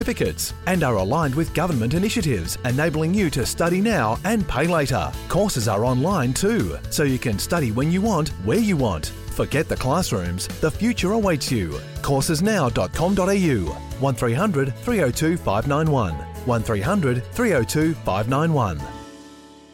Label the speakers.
Speaker 1: certificates and are aligned with government initiatives, enabling you to study now and pay later. Courses are online too, so you can study when you want, where you want. Forget the classrooms, the future awaits you. Coursesnow.com.au 1300 302 591 1300 302 591.